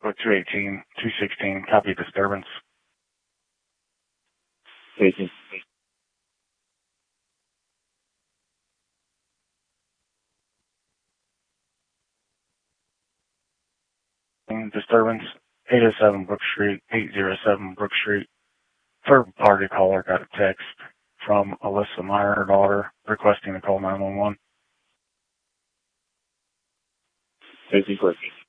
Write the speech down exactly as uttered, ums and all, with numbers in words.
with two eighteen, two sixteen, copy disturbance. eighteen. Disturbance, eight oh seven Brook Street, eight oh seven Brook Street. Third party caller got a text from Alyssa Meyer, her daughter, requesting to call nine one one. eighteen,